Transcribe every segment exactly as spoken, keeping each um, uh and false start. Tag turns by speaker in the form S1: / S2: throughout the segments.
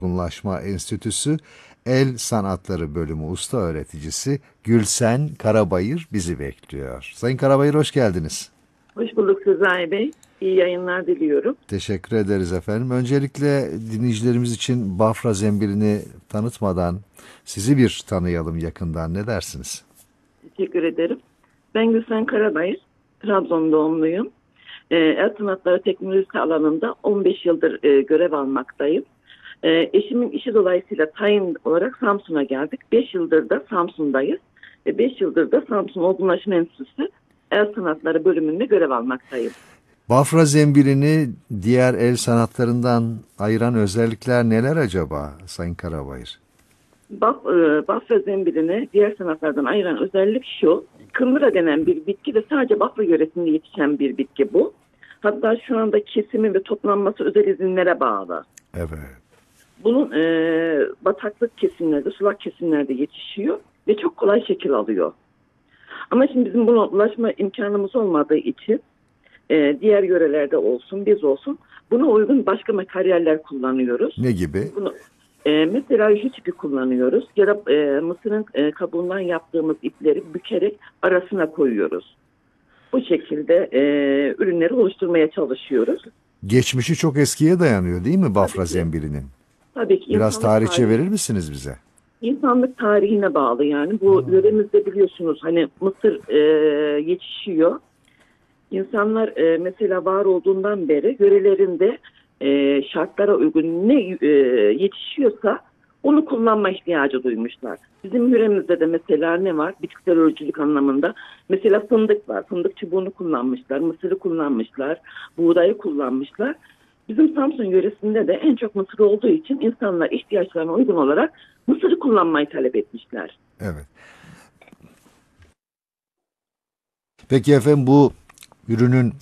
S1: Olgunlaşma Enstitüsü El Sanatları Bölümü usta öğreticisi Gülsen Karabayır bizi bekliyor. Sayın Karabayır, hoş geldiniz.
S2: Hoş bulduk Sezai Bey. İyi yayınlar diliyorum.
S1: Teşekkür ederiz efendim. Öncelikle dinleyicilerimiz için Bafra Zembillini tanıtmadan sizi bir tanıyalım yakından, ne dersiniz?
S2: Teşekkür ederim. Ben Gülsen Karabayır. Trabzon doğumluyum. Ee, El sanatları teknolojisi alanında on beş yıldır e, görev almaktayım. Ee, eşimin işi dolayısıyla tayin olarak Samsun'a geldik. beş yıldır da Samsun'dayız. Ve beş yıldır da Samsun Olgunlaşma Enstitüsü El Sanatları bölümünde görev almaktayım.
S1: Bafra Zembillini diğer el sanatlarından ayıran özellikler neler acaba Sayın Karabayır?
S2: Baf, e, Bafra zembilini diğer sanatlardan ayıran özellik şu. Kındıra denen bir bitki ve sadece Bafra yöresinde yetişen bir bitki bu. Hatta şu anda kesimi ve toplanması özel izinlere bağlı.
S1: Evet.
S2: Bunun e, bataklık kesimlerde, sulak kesimlerde yetişiyor ve çok kolay şekil alıyor. Ama şimdi bizim buna ulaşma imkanımız olmadığı için e, diğer yörelerde olsun, biz olsun buna uygun başka materyaller kullanıyoruz.
S1: Ne gibi?
S2: Bunu e, mesela jüt ipi kullanıyoruz ya da e, mısırın e, kabuğundan yaptığımız ipleri bükerek arasına koyuyoruz. Bu şekilde e, ürünleri oluşturmaya çalışıyoruz.
S1: Geçmişi çok eskiye dayanıyor değil mi Bafra
S2: Tabii ki,
S1: Zembili'nin?
S2: tabii ki
S1: Biraz
S2: insanlık
S1: tarihçe
S2: tarihi,
S1: verir misiniz bize?
S2: insanlık tarihine bağlı yani. Bu yöremizde biliyorsunuz hani mısır e, yetişiyor. İnsanlar e, mesela var olduğundan beri yörelerinde e, şartlara uygun ne e, yetişiyorsa onu kullanma ihtiyacı duymuşlar. Bizim yöremizde de mesela ne var? Bitkisel öğütülük anlamında. Mesela fındık var. Fındık çubuğunu kullanmışlar, mısırı kullanmışlar, buğdayı kullanmışlar. Bizim Samsun yöresinde de en çok mısır olduğu için insanlar ihtiyaçlarına uygun olarak mısırı kullanmayı talep etmişler.
S1: Evet. Peki efendim, bu ürünün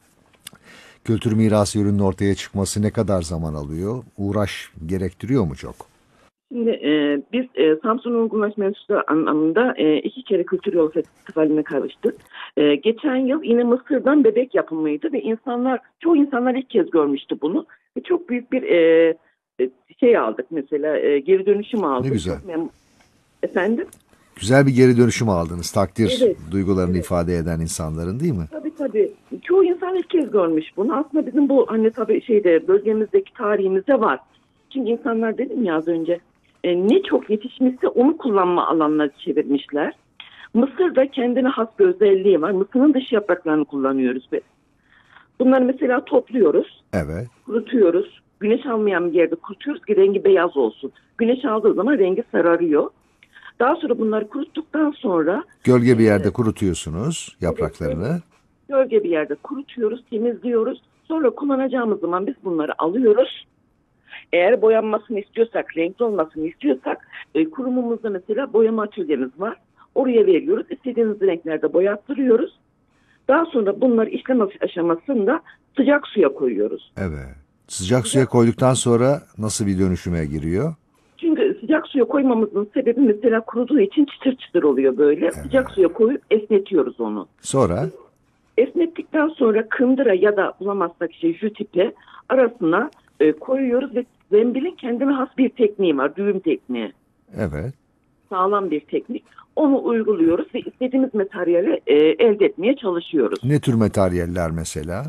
S1: kültür mirası ürünün ortaya çıkması ne kadar zaman alıyor? Uğraş gerektiriyor mu çok?
S2: Şimdi e, biz e, Samsun Olgunlaşma Enstitüsü anlamında e, iki kere Kültür Yolu Festivali'ne karıştık. E, geçen yıl yine Mısır'dan bebek yapımıydı ve insanlar, çoğu insanlar ilk kez görmüştü bunu. Ve çok büyük bir e, e, şey aldık mesela, e, geri dönüşüm
S1: Ne
S2: aldık.
S1: güzel.
S2: Çok memnun. Efendim?
S1: Güzel bir geri dönüşüm aldınız. Takdir
S2: Evet,
S1: duygularını
S2: evet.
S1: ifade eden insanların, değil mi?
S2: Tabii tabii. Çoğu insan ilk kez görmüş bunu. Aslında bizim bu hani tabii şeyde bölgemizdeki tarihimizde var. Çünkü insanlar dedim ya az önce e, ne çok yetişmişse onu kullanma alanına çevirmişler. Mısır'da kendine has bir özelliği var. Mısırın dış yapraklarını kullanıyoruz biz. Bunları mesela topluyoruz,
S1: Evet.
S2: kurutuyoruz. Güneş almayan bir yerde kurutuyoruz ki rengi beyaz olsun. Güneş aldığı zaman rengi sararıyor. Daha sonra bunları kuruttuktan sonra
S1: Gölge bir
S2: e,
S1: yerde kurutuyorsunuz
S2: evet,
S1: yapraklarını.
S2: gölge bir yerde kurutuyoruz, temizliyoruz. Sonra kullanacağımız zaman biz bunları alıyoruz. Eğer boyanmasını istiyorsak, renkli olmasını istiyorsak e, kurumumuzda mesela boyama atölyemiz var. Oraya veriyoruz. İstediğiniz renklerde boyattırıyoruz. Daha sonra bunları işlem aşamasında sıcak suya koyuyoruz.
S1: Evet. Sıcak suya
S2: Sıcak,
S1: koyduktan sonra nasıl bir dönüşüme giriyor?
S2: çünkü sıcak suya koymamızın sebebi mesela kuruduğu için çıtır çıtır oluyor böyle. Sıcak suya koyup esnetiyoruz onu.
S1: Sonra
S2: Esnettikten sonra kındıra ya da bulamazsak işte jüt ipi arasına e, koyuyoruz ve zembilin kendine has bir tekniği var. Düğüm tekniği.
S1: evet.
S2: Sağlam bir teknik. Onu uyguluyoruz ve istediğimiz materyali e, elde etmeye çalışıyoruz.
S1: Ne tür materyaller mesela?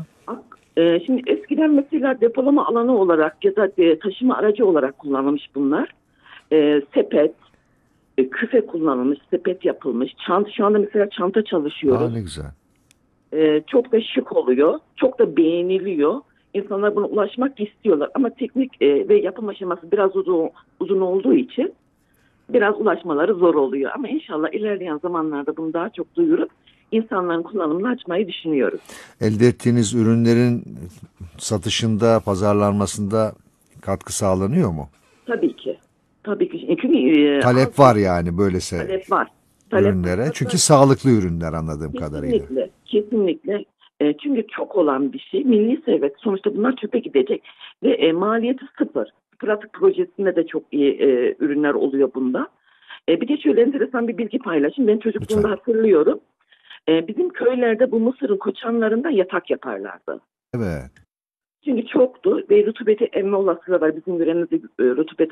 S2: E, şimdi eskiden mesela depolama alanı olarak ya da e, taşıma aracı olarak kullanılmış bunlar. E, sepet, e, küfe kullanılmış, sepet yapılmış. Çanta, şu anda mesela çanta
S1: Aa,
S2: çalışıyoruz.
S1: ne güzel.
S2: Ee, çok da şık oluyor. Çok da beğeniliyor. İnsanlar buna ulaşmak istiyorlar. Ama teknik e, ve yapım aşaması biraz uzun, uzun olduğu için biraz ulaşmaları zor oluyor. Ama inşallah ilerleyen zamanlarda bunu daha çok duyurup insanların kullanımını açmayı düşünüyoruz.
S1: Elde ettiğiniz ürünlerin satışında, pazarlanmasında katkı sağlanıyor mu?
S2: Tabii ki. Tabii ki. E, Çünkü e, az
S1: Talep var yani böylese
S2: talep var. Talep var.
S1: ürünlere. Çünkü
S2: Hatta
S1: sağlıklı ürünler anladığım kadarıyla.
S2: kesinlikle, kesinlikle. E, çünkü çok olan bir şey. Milli servet. Sonuçta bunlar çöpe gidecek ve e, maliyeti sıfır. Sıfır atık projesinde de çok iyi e, ürünler oluyor bunda. E, bir de şöyle enteresan bir bilgi paylaşayım. Ben
S1: Lütfen.
S2: çocukluğumda hatırlıyorum. E, bizim köylerde bu mısırın koçanlarında yatak yaparlardı.
S1: Evet.
S2: Çünkü çoktu ve rutubeti emme olasılığı var. Bizim yöremizde e, rutubet